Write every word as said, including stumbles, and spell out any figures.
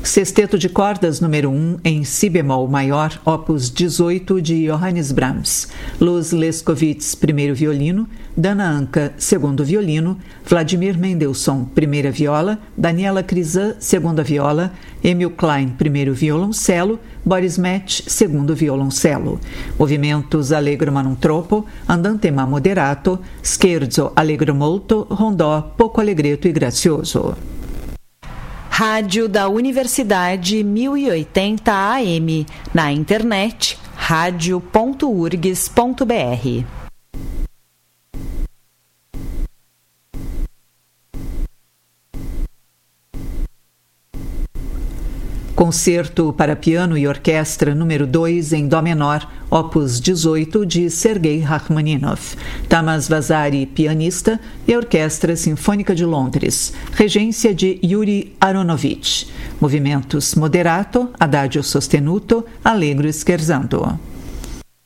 Sexteto de cordas número um em si bemol maior, opus dezoito de Johannes Brahms. Luz Leskovitz, primeiro violino, Dana Anka, segundo violino, Vladimir Mendelssohn, primeira viola, Daniela Crisan, segunda viola, Emil Klein, primeiro violoncelo, Boris Metz, segundo violoncelo. Movimentos allegro ma non troppo, andante ma moderato, scherzo allegro molto, rondò poco allegretto e grazioso. Rádio da Universidade mil e oitenta A M, na internet rádio ponto u r g s ponto b r. Concerto para piano e orquestra número dois em dó menor, opus dezoito de Sergei Rachmaninoff. Tamas Vazari, pianista, e a Orquestra Sinfônica de Londres, regência de Yuri Aronovich. Movimentos moderato, adagio sostenuto, allegro scherzando.